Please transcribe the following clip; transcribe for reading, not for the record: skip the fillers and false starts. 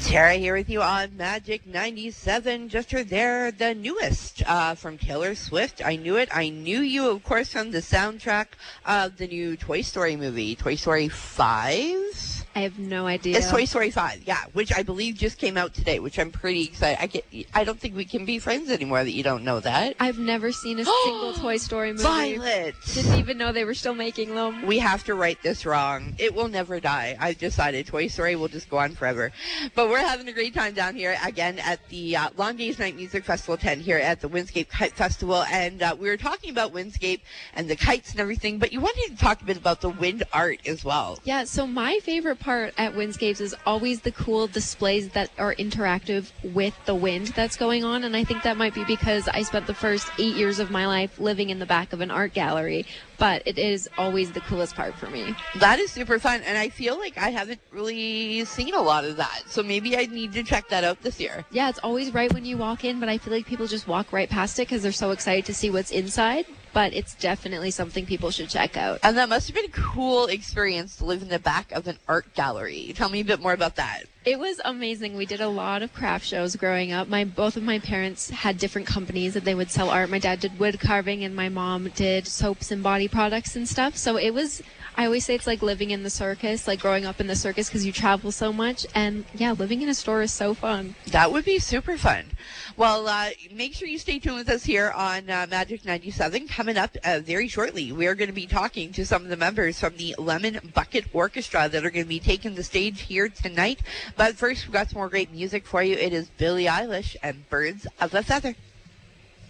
Tara here with you on Magic 97. Just heard there the newest from Taylor Swift. I Knew It. I Knew You, of course, from the soundtrack of the new Toy Story movie, Toy Story 5. I have no idea. It's Toy Story 5, yeah, which I believe just came out today, which I'm pretty excited. I don't think we can be friends anymore that you don't know that. I've never seen a single Toy Story movie. Violet! Didn't even know they were still making them. We have to right this wrong. It will never die. I've decided Toy Story will just go on forever. But we're having a great time down here again at the Long Days Night Music Festival 10 here at the Windscape Kite Festival. And we were talking about Windscape and the kites and everything, but you wanted to talk a bit about the wind art as well. Yeah, so my favorite part at Windscapes is always the cool displays that are interactive with the wind that's going on. And I think that might be because I spent the first 8 years of my life living in the back of an art gallery. But it is always the coolest part for me. That is super fun, and I feel like I haven't really seen a lot of that. So maybe I need to check that out this year. Yeah, it's always right when you walk in, but I feel like people just walk right past it because they're so excited to see what's inside. But it's definitely something people should check out. And that must have been a cool experience to live in the back of an art gallery. Tell me a bit more about that. It was amazing. We did a lot of craft shows growing up. Both of my parents had different companies that they would sell art. My dad did wood carving and my mom did soaps and body products and stuff. So it was, I always say it's like living in the circus, like growing up in the circus because you travel so much. And yeah, living in a store is so fun. That would be super fun. Well, make sure you stay tuned with us here on Magic 97. Coming up very shortly, we are going to be talking to some of the members from the Lemon Bucket Orchestra that are going to be taking the stage here tonight. But first, we've got some more great music for you. It is Billie Eilish and Birds of a Feather.